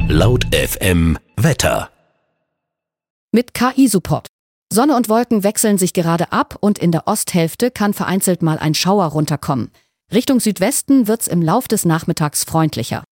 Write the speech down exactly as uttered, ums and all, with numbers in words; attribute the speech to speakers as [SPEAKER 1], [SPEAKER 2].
[SPEAKER 1] Laut F M Wetter.
[SPEAKER 2] Mit K I-Support. Sonne und Wolken wechseln sich gerade ab und in der Osthälfte kann vereinzelt mal ein Schauer runterkommen. Richtung Südwesten wird's im Lauf des Nachmittags freundlicher.